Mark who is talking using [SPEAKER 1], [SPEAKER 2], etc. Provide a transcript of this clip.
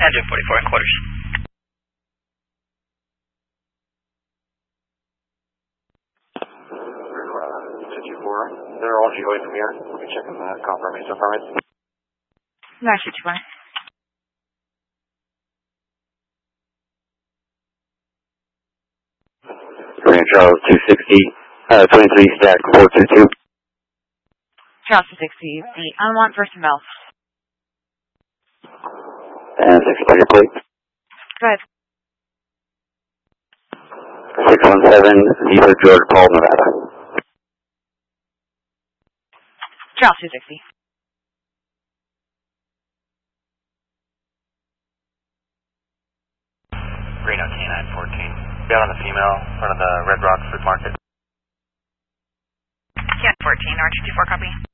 [SPEAKER 1] Engine 44 in quarters.
[SPEAKER 2] They're all GOA from here. Let me check on the confirmation permit.
[SPEAKER 3] Nice 54.
[SPEAKER 2] Grand Charles 260, 23 stack 422.
[SPEAKER 3] Charles 260, the unwanted first and bell.
[SPEAKER 2] And 6 plate.
[SPEAKER 3] Go ahead.
[SPEAKER 2] 617, Zebra George Paul, Nevada.
[SPEAKER 3] Charles 260.
[SPEAKER 4] Reno K9 14. Out on the female, in front of the Red Rock Food Market.
[SPEAKER 3] K9 14, R224 copy.